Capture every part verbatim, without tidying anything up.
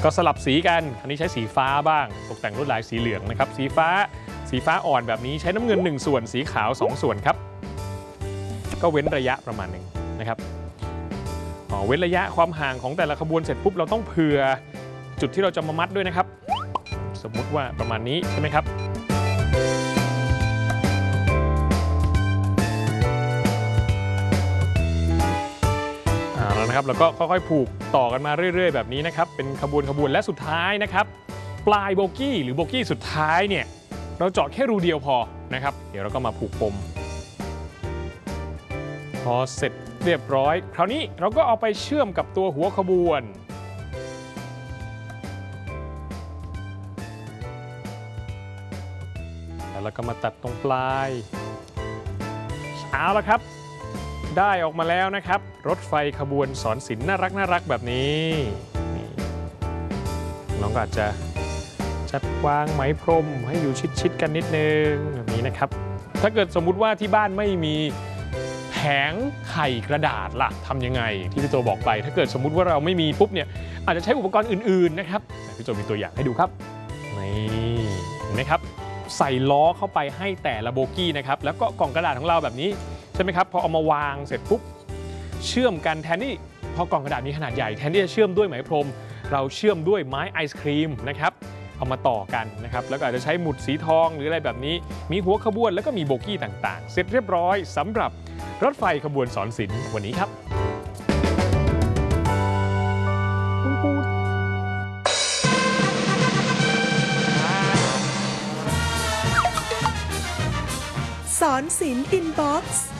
ก็สลับสีกันอันนี้ใช้สีฟ้าบ้างตกแต่งลวดลายสีเหลืองนะครับสีฟ้าสีฟ้าอ่อนแบบนี้ใช้น้ำเงินหนึ่งส่วนสีขาวสองส่วนครับก็เว้นระยะประมาณหนึ่งนะครับเว้นระยะความห่างของแต่ละขบวนเสร็จปุ๊บเราต้องเผื่อจุดที่เราจะมามัดด้วยนะครับสมมุติว่าประมาณนี้ใช่ไหมครับนะครับแล้วก็ค่อยๆผูกต่อกันมาเรื่อยๆแบบนี้นะครับเป็นขบวนขบวนและสุดท้ายนะครับปลายโบกี้หรือโบกี้สุดท้ายเนี่ยเราเจาะแค่รูเดียวพอนะครับเดี๋ยวเราก็มาผูกปมพอเสร็จเรียบร้อยคราวนี้เราก็เอาไปเชื่อมกับตัวหัวขบวนแล้วเราก็มาตัดตรงปลายเอาละครับได้ออกมาแล้วนะครับรถไฟขบวนสอนศิลป์น่ารักน่ารักแบบนี้น้องก็อาจจะจัดวางไหมพรมให้อยู่ชิดๆกันนิดนึงแบบนี้นะครับถ้าเกิดสมมุติว่าที่บ้านไม่มีแผงไข่กระดาษล่ะทำยังไงที่พี่โจบอกไปถ้าเกิดสมมุติว่าเราไม่มีปุ๊บเนี่ยอาจจะใช้อุปกรณ์อื่นๆนะครับพี่โจมีตัวอย่างให้ดูครับนี่เห็นไหมครับใส่ล้อเข้าไปให้แต่ละโบกี้นะครับแล้วก็กล่องกระดาษของเราแบบนี้ใช่ไหมครับพอเอามาวางเสร็จปุ๊บเชื่อมกันแทนที่พอกล่องกระดาษนี้ขนาดใหญ่แทนที่จะเชื่อมด้วยไหมพรมเราเชื่อมด้วยไม้ไอศครีมนะครับเอามาต่อกันนะครับแล้วก็อาจจะใช้หมุดสีทองหรืออะไรแบบนี้มีหัวขบวนแล้วก็มีโบกี้ต่างๆเสร็จเรียบร้อยสำหรับรถไฟขบวนสอนศิลป์วันนี้ครับสอนศิลป์อินบ็อกซ์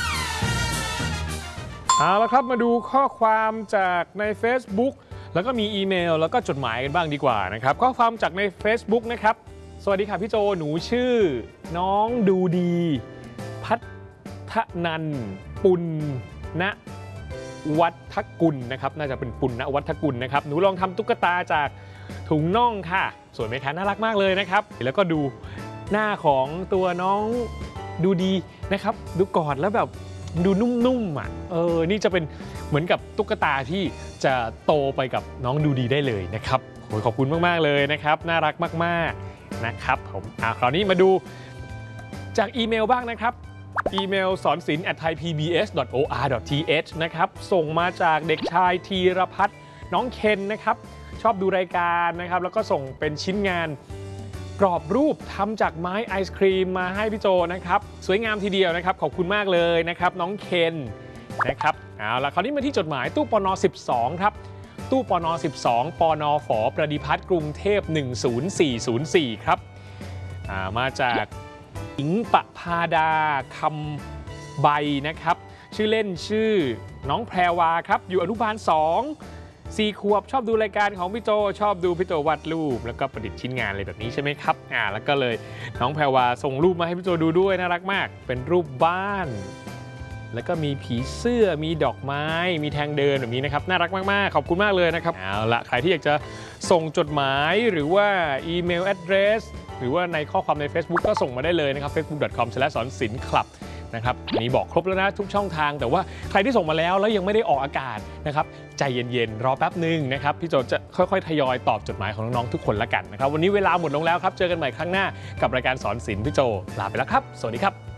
เอาละครับมาดูข้อความจากใน Facebook แล้วก็มีอีเมลแล้วก็จดหมายกันบ้างดีกว่านะครับข้อความจากใน Facebook นะครับสวัสดีค่ะพี่โจหนูชื่อน้องดูดีพัฒนันปุณณวัฒกุลนะครับน่าจะเป็นปุณณวัฒกุลนะครับหนูลองทำตุ๊กตาจากถุงน่องค่ะสวยไหมคะน่ารักมากเลยนะครับแล้วก็ดูหน้าของตัวน้องดูดีนะครับดูกอดแล้วแบบดูนุ่มๆอ่ะเออนี่จะเป็นเหมือนกับตุ๊กตาที่จะโตไปกับน้องดูดีได้เลยนะครับโอ้ยขอบคุณมากๆเลยนะครับน่ารักมากๆนะครับผมอ่าคราวนี้มาดูจากอีเมลบ้างนะครับอีเมลสอนศิลป์ แอท ไทยพีบีเอส ดอท โอ อาร์ ดอท ที เอช นะครับส่งมาจากเด็กชายธีรพัฒน์น้องเคนนะครับชอบดูรายการนะครับแล้วก็ส่งเป็นชิ้นงานกรอบรูปทำจากไม้ไอศครีมมาให้พี่โจนะครับสวยงามทีเดียวนะครับขอบคุณมากเลยนะครับน้องเคนนะครับเอาล่ะคราวนี้มาที่จดหมายตู้ปนสิบสองครับตู้ปนสิบสองปนฝประดิพัฒน์กรุงเทพหนึ่งศูนย์สี่ศูนย์สี่ครับมาจากหญิงปภาดาคำใบนะครับชื่อเล่นชื่อน้องแพรวาครับอยู่อนุบาลสองสี่ขวบชอบดูรายการของพี่โจชอบดูพี่โจวาดรูปแล้วก็ประดิษฐ์ชิ้นงานอะไรแบบนี้ใช่ไหมครับอ่าแล้วก็เลยน้องแพรวาส่งรูปมาให้พี่โจดูด้วยน่ารักมากเป็นรูปบ้านแล้วก็มีผีเสื้อมีดอกไม้มีทางเดินแบบนี้นะครับน่ารักมากๆขอบคุณมากเลยนะครับเอาละใครที่อยากจะส่งจดหมายหรือว่าอีเมล address หรือว่าในข้อความใน Facebook ก็ส่งมาได้เลยนะครับ เฟซบุ๊ก ดอท คอม สแลช สอนศิลป์คลับนะครับนี่บอกครบแล้วนะทุกช่องทางแต่ว่าใครที่ส่งมาแล้วแล้วยังไม่ได้ออกอากาศนะครับใจเย็นๆรอแป๊บนึงนะครับพี่โจจะค่อยๆทยอยตอบจดหมายของน้องๆทุกคนละกันนะครับวันนี้เวลาหมดลงแล้วครับเจอกันใหม่ครั้งหน้ากับรายการสอนศิลป์พี่โจลาไปแล้วครับสวัสดีครับ